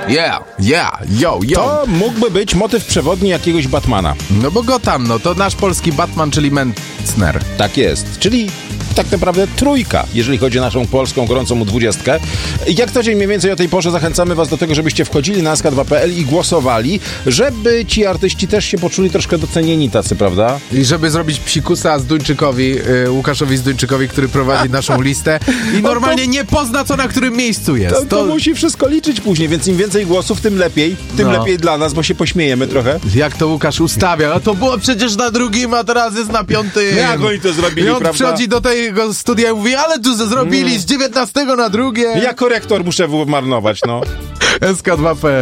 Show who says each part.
Speaker 1: yo.
Speaker 2: To mógłby być motyw przewodni jakiegoś Batmana.
Speaker 1: No bo Gotham, no to nasz polski Batman, czyli Metzner.
Speaker 2: Tak jest, czyli tak naprawdę trójka, jeżeli chodzi o naszą polską gorącą 20. Jak co dzień mniej więcej o tej porze zachęcamy was do tego, żebyście wchodzili na sk2.pl i głosowali, żeby ci artyści też się poczuli troszkę docenieni tacy, prawda?
Speaker 1: I żeby zrobić psikusa Zduńczykowi, Łukaszowi Zduńczykowi, który prowadzi naszą listę i normalnie nie pozna, co na którym miejscu jest.
Speaker 2: To musi wszystko liczyć później, więc im więcej głosów, tym lepiej. Tym lepiej dla nas, bo się pośmiejemy trochę.
Speaker 1: Jak to Łukasz ustawia? A to było przecież na drugim, a teraz jest na 5.
Speaker 2: Jak oni to zrobili,
Speaker 1: I on
Speaker 2: prawda?
Speaker 1: przychodzi do tego studia i mówi, ale tu zrobili z 19 na 2.
Speaker 2: Ja korektor muszę marnować, no.
Speaker 1: SK2.pl